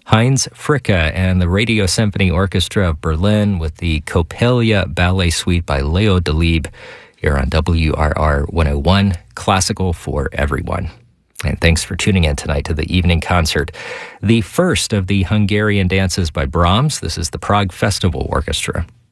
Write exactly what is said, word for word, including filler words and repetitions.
Heinz Fricke and the Radio Symphony Orchestra of Berlin with the Coppelia Ballet Suite by Leo Delibes here on W R R one oh one, Classical for Everyone. And thanks for tuning in tonight to the evening concert, the first of the Hungarian dances by Brahms. This is the Prague Festival Orchestra.